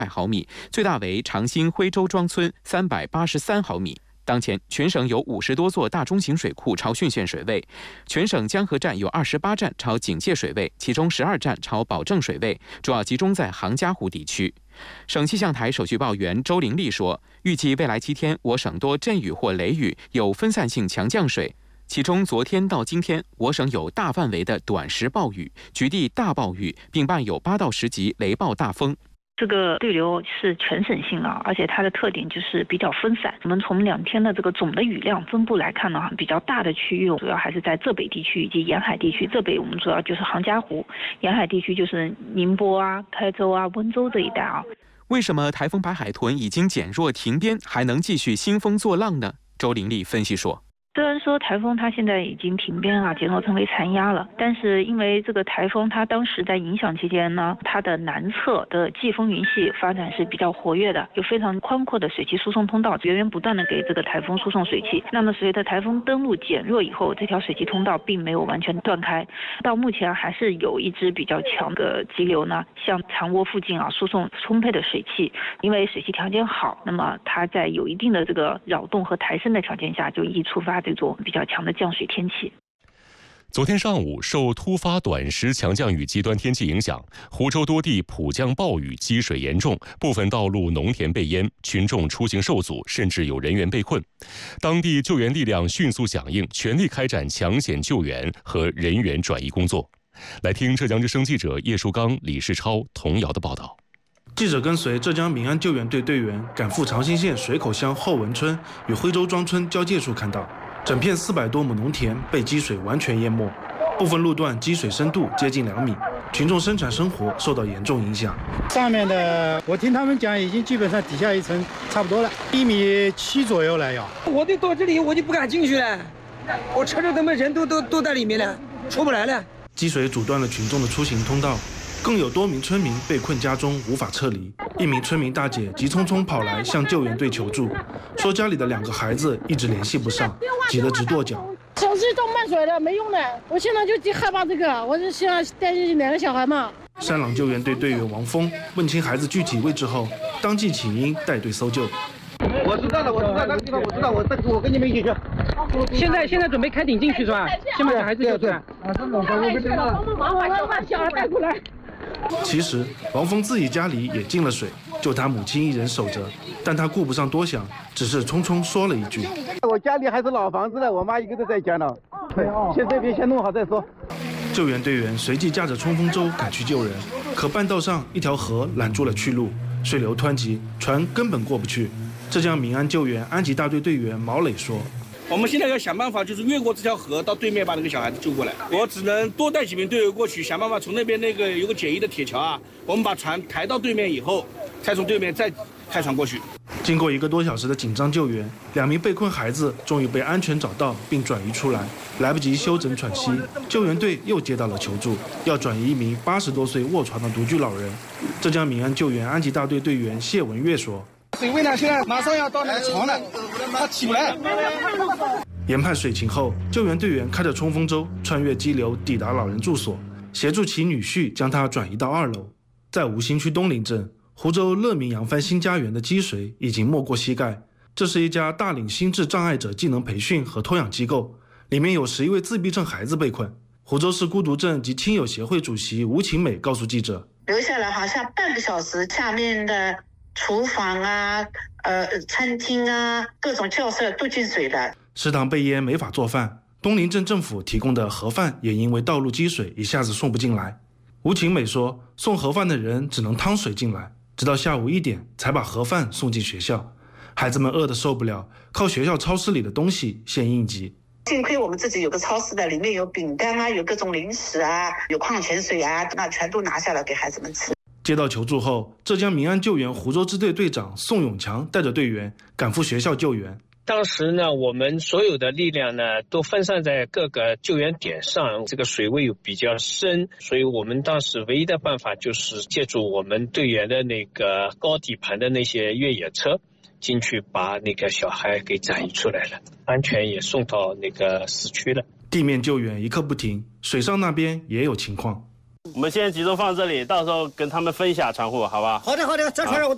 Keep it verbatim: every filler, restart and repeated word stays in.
百毫米，最大为长兴徽州庄村三百八十三毫米。当前，全省有五十多座大中型水库超汛限水位，全省江河站有二十八站超警戒水位，其中十二站超保证水位，主要集中在杭嘉湖地区。省气象台首席报员周玲丽说，预计未来七天我省多阵雨或雷雨，有分散性强降水。其中，昨天到今天，我省有大范围的短时暴雨、局地大暴雨，并伴有八到十级雷暴大风。 这个对流是全省性的，而且它的特点就是比较分散。我们从两天的这个总的雨量分布来看呢，比较大的区域主要还是在浙北地区以及沿海地区。浙北我们主要就是杭嘉湖，沿海地区就是宁波啊、开州啊、温州这一带啊。 为什么台风白海豚已经减弱停边，还能继续兴风作浪呢？周玲丽分析说。 虽然说台风它现在已经停边啊，减弱成为残压了，但是因为这个台风它当时在影响期间呢，它的南侧的季风云系发展是比较活跃的，有非常宽阔的水汽输送通道，源源不断的给这个台风输送水汽。那么随着台风登陆减弱以后，这条水汽通道并没有完全断开，到目前还是有一支比较强的急流呢，向长窝附近啊输送充沛的水汽。因为水汽条件好，那么它在有一定的这个扰动和抬升的条件下，就易触发这种比较强的降水天气。 昨天上午，受突发短时强降雨极端天气影响，湖州多地普降暴雨，积水严重，部分道路、农田被淹，群众出行受阻，甚至有人员被困。当地救援力量迅速响应，全力开展抢险救援和人员转移工作。来听浙江之声记者叶树刚、李世超、童瑶的报道。 记者跟随浙江民安救援队队员赶赴长兴县水口乡后文村与徽州庄村交界处，看到整片四百多亩农田被积水完全淹没，部分路段积水深度接近两米，群众生产生活受到严重影响。 上面的我听他们讲，已经基本上底下一层差不多了，一米七左右了要。 我就到这里，我就不敢进去了，我车着他们人都都都在里面了，出不来了。 积水阻断了群众的出行通道。更有多名村民被困家中无法撤离，一名村民大姐急匆匆跑来向救援队求助，说家里的两个孩子一直联系不上，急得直跺脚。 手机都满水了，没用的，我现在就害怕这个，我是希望担心两个小孩嘛。 山朗救援队队员王峰问清孩子具体位置后，当即请缨带队搜救。 我知道了，我知道那个地方，我知道，我我跟你们一起去。现在现在准备开艇进去是吧？先把小孩子救出来。啊，这么高，我们知道了。 我把小孩带过来。 其实王峰自己家里也进了水，就他母亲一人守着，但他顾不上多想，只是匆匆说了一句：“ 我家里还是老房子的，我妈一个都在家呢，先这边先弄好再说。” 救援队员随即驾着冲锋舟赶去救人，可半道上一条河拦住了去路，水流湍急，船根本过不去。浙江民安救援安吉大队队员毛磊说：“ 我们现在要想办法，就是越过这条河到对面把那个小孩子救过来。我只能多带几名队友过去，想办法从那边那个有个简易的铁桥啊，我们把船抬到对面以后，再从对面再开船过去。” 经过一个多小时的紧张救援，两名被困孩子终于被安全找到并转移出来。来不及休整喘息，救援队又接到了求助，要转移一名八十多岁卧床的独居老人。浙江民安救援安吉大队队员谢文月说：“ 水位呢，现在马上要到那个床了，他起不来。” 研判水情后，救援队员开着冲锋舟穿越激流抵达老人住所，协助其女婿将他转移到二楼。在吴兴区东林镇湖州乐民扬帆新家园的积水已经没过膝盖。这是一家大岭心智障碍者技能培训和托养机构，里面有十一位自闭症孩子被困。湖州市孤独症及亲友协会主席吴晴美告诉记者：“ 留下来好像半个小时，下面的厨房啊、呃餐厅啊、各种教室都进水了， 食堂被淹没法做饭。东林镇政府提供的盒饭也因为道路积水一下子送不进来。吴晴美说，送盒饭的人只能趟水进来，直到下午一点才把盒饭送进学校。孩子们饿得受不了，靠学校超市里的东西献应急。 幸亏我们自己有个超市的，里面有饼干啊，有各种零食啊，有矿泉水啊，那全都拿下来给孩子们吃。” 接到求助后，浙江民安救援湖州支队队长宋永强带着队员赶赴学校救援。 当时呢，我们所有的力量呢都分散在各个救援点上，这个水位又比较深，所以我们当时唯一的办法就是借助我们队员的那个高底盘的那些越野车进去，把那个小孩给转移出来了，安全也送到那个市区了。 地面救援一刻不停，水上那边也有情况。 我们现在集中放这里，到时候跟他们分一下船户，好吧？ 好的，好的，这船让我带。